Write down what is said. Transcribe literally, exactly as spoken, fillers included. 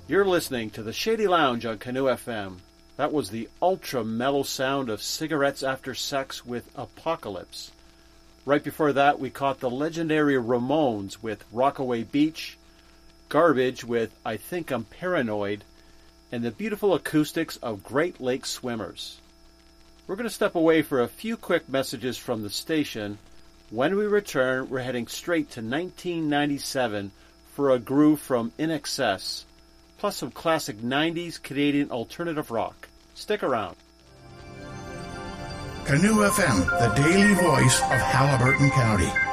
You're listening to the Shady Lounge on Canoe F M. That was the ultra-mellow sound of Cigarettes After Sex with Apocalypse. Right before that, we caught the legendary Ramones with Rockaway Beach, Garbage with I Think I'm Paranoid, and the beautiful acoustics of Great Lake Swimmers. We're going to step away for a few quick messages from the station. When we return, we're heading straight to nineteen ninety-seven for a groove from In Excess, plus some classic nineties Canadian alternative rock. Stick around. Canoe F M, the daily voice of Haliburton County.